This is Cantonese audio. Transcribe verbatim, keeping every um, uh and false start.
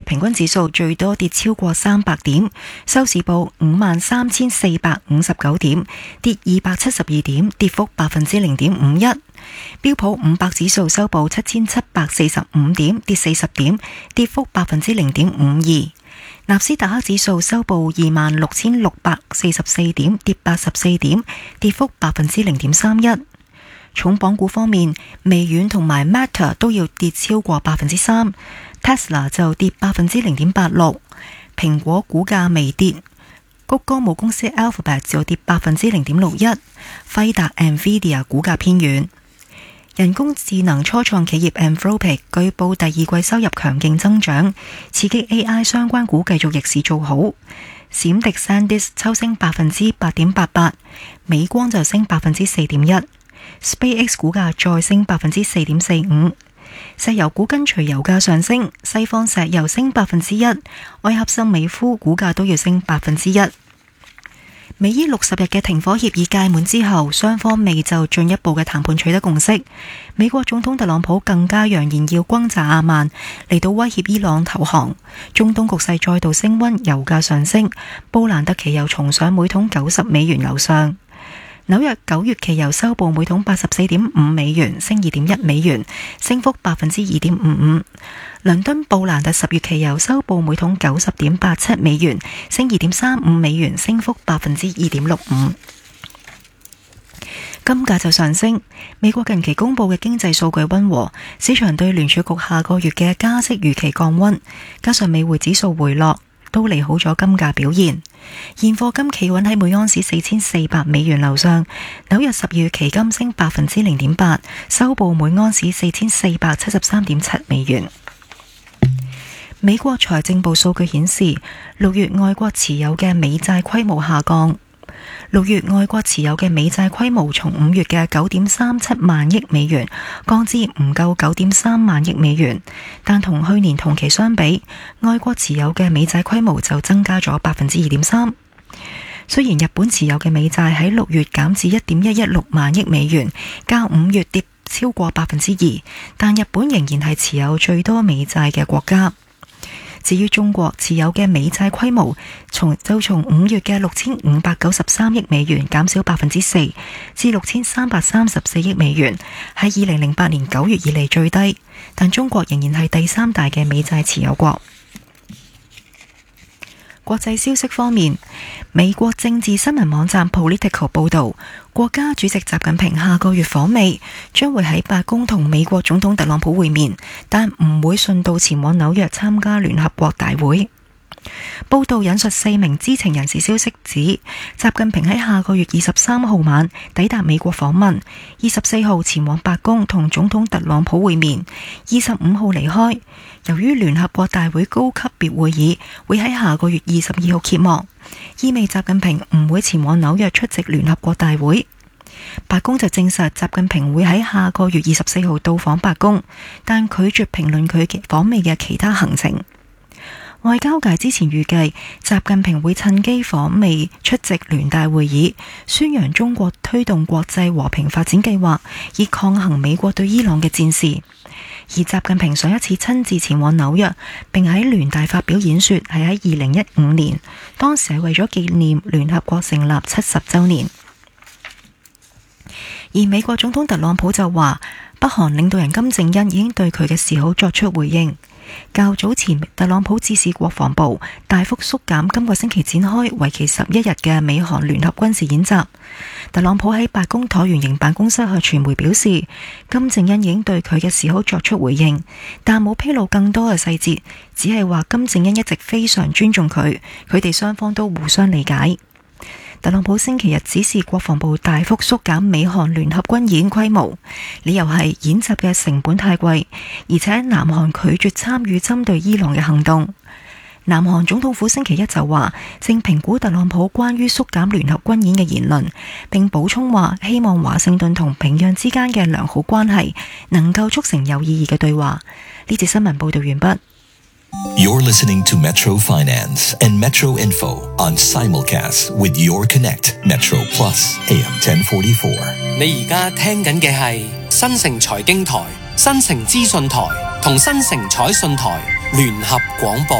平均指數最多跌超過三百點，收市報五萬三千四百五十九點，跌二百七十二點，跌幅百分之零點五一。標普五百指數收報七千七百四十五點，跌四十點，跌幅百分之零點五二。納斯達克指數收報二萬六千六百四十四點，跌八十四點，跌幅百分之零點三一。重磅股方面，微軟同埋 Meta 都要跌超過百分之三 ，Tesla 就跌百分之零點八六，蘋果股價微跌，谷歌母公司 Alphabet 就跌百分之零點六一，輝達 Nvidia 股價偏軟。人工智能初創企業 Anthropic 據報第二季收入強勁增長，刺激 A I 相關股繼續逆市做好。閃迪 SanDisk 抽升百分之八點八八，美光就升百分之四點一。SpaceX 股價再升百分之四點四五，石油股跟隨油價上升，西方石油升百分之一，愛克森美孚股價都要升百分之一。美伊六十日嘅停火協議屆滿之後，雙方未就進一步嘅談判取得共識。美國總統特朗普更加揚言要轟炸阿曼，嚟到威脅伊朗投降。中東局勢再度升溫，油價上升，布蘭特期油重上每桶九十美元樓上。紐約九月期油收報每桶八十四點五美元，升二點一美元，升幅百分之二點五五。倫敦布蘭特十月期油收報每桶九十點八七美元，升二點三五美元，升幅百分之二點六五。金價就上升，美國近期公布嘅經濟數據溫和，市場對聯儲局下個月嘅加息預期降溫，加上美匯指數回落，都利好咗金價表現。現貨金企穩喺每盎司四千四百美元樓上，紐約十二月期金升百分之零點八，收報每盎司四千四百七十三點七美元。美國財政部數據顯示，六月外國持有嘅美債規模下降。六月外國持有嘅美債規模從五月嘅九點三七萬億美元降至唔夠九點三萬億美元，但同去年同期相比，外國持有嘅美債規模就增加咗百分之二點三。雖然日本持有嘅美債喺六月減至一點一一六萬億美元，較五月跌超過百分之二，但日本仍然係持有最多美債嘅國家。至於中國持有嘅美債規模，從就從五月嘅六千五百九十三億美元減少百分之四，至六千三百三十四億美元，係二零零八年九月以嚟最低。但中國仍然係第三大嘅美債持有國。國際消息方面，美國政治新聞網站 Politico 報道，國家主席習近平下個月訪美，將會喺白宮同美國總統特朗普會面，但唔會順道前往紐約參加聯合國大會。報道引述四名知情人士消息指，習近平喺下個月二十三號晚抵達美國訪問，二十四號前往白宮同總統特朗普會面，二十五號離開。由於聯合國大會高級別會議會喺下個月二十二號揭幕，意味習近平唔會前往紐約出席聯合國大會。白宮就證實習近平會喺下個月二十四號到訪白宮，但拒絕評論佢訪美嘅其他行程。外交界之前預計習近平會趁機訪美出席聯大會議，宣揚中國推動國際和平發展計劃，以抗衡美國對伊朗嘅戰事。而習近平上一次親自前往紐約並喺聯大發表演說係喺二零一五年，當時係為咗紀念聯合國成立七十週年。而美國總統特朗普就話，北韓領導人金正恩已經對佢嘅示好作出回應。較早前，特朗普指示國防部大幅縮減今個星期展開為期十一日嘅美韓聯合軍事演習。特朗普喺白宮橢圓形辦公室向傳媒表示，金正恩已經對佢嘅示好作出回應，但冇披露更多嘅細節，只係話金正恩一直非常尊重佢，佢哋雙方都互相理解。特朗普星期日指示國防部大幅縮減美韓聯合軍演規模，理由係演習嘅成本太貴，而且南韓拒絕參與針對伊朗嘅行動。南韓總統府星期一就話，正評估特朗普關於縮減聯合軍演嘅言論，並補充話希望華盛頓同平壤之間嘅良好關係能夠促成有意義嘅對話。呢節新聞報道完畢。 You're listening to Metro Finance and Metro Info on simulcast with Your Connect Metro Plus A M ten forty-four。 你而家聽緊嘅係新城財經台、新城資訊台同新城彩信台聯合廣播。